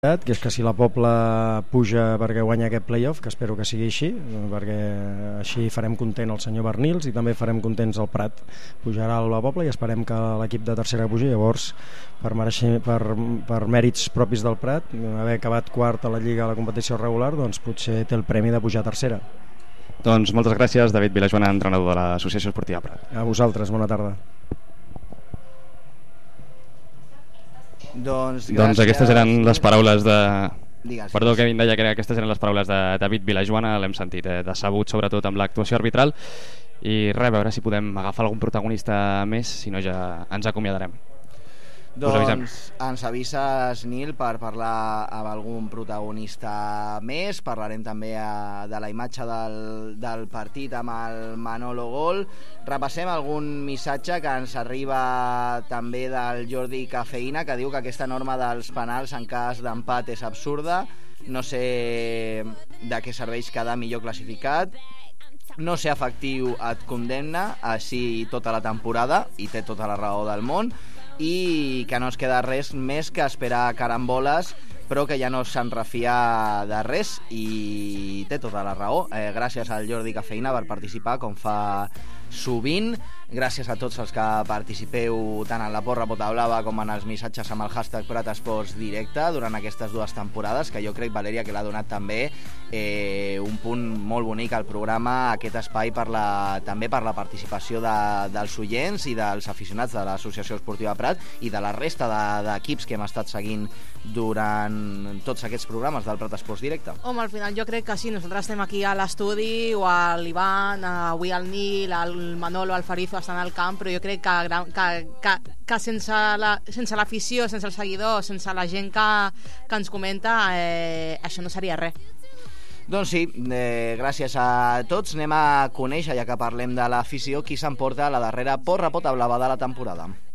que és que si la Pobla puja perquè guanya aquest playoff, que espero que sigui així, perquè així farem content el senyor Bernils i també farem contents el Prat. Pujarà la Pobla i esperem que l'equip de tercera pugi. Llavors, per mèrits propis del Prat, haver acabat quart a la Lliga a la competició regular, doncs potser té el premi de pujar a tercera. Doncs moltes gràcies, David Vilajoana, entrenador de l'Associació Esportiva Prat. A vosaltres, bona tarda. Doncs aquestes eren les paraules de... Digues. Perdó, Kevin deia que aquestes eren les paraules de David Vilajoana, l'hem sentit decebut sobretot amb l'actuació arbitral, i res, a veure si podem agafar algun protagonista més, si no ja ens acomiadarem. Doncs ens avises, Nil, per parlar amb algun protagonista més. Parlarem també de la imatge del partit amb el Manolo Gol. Repassem algun missatge que ens arriba també del Jordi Cafeïna, que diu que aquesta norma dels penals en cas d'empat és absurda. No sé de què serveix quedar millor classificat. No ser efectiu et condemna, així tota la temporada, i té tota la raó del món, i que no ens queda res més que esperar caramboles, però que ja no se'n refia de res, i té tota la raó. Gràcies al Jordi Cafeïna per participar, com fa sovint. Gràcies a tots els que participeu tant en la porra pota blava com en els missatges amb el hashtag Pratasports Directe durant aquestes dues temporades, que jo crec, Valèria, que l'ha donat també un punt molt bonic al programa, aquest espai també per la participació dels oients i dels aficionats de l'Associació Esportiva Prat i de la resta d'equips que hem estat seguint durant tots aquests programes del Pratasports Directe. Home, al final jo crec que sí, nosaltres estem aquí a l'estudi, o a l'Ivan, avui al Nil, al Manolo, al Farizo estan al camp, però jo crec que sense l'afició, sense els seguidors, sense la gent que ens comenta, això no seria res. Doncs sí, gràcies a tots. Anem a conèixer, ja que parlem de l'afició, qui s'emporta la darrera porra pota blava de la temporada.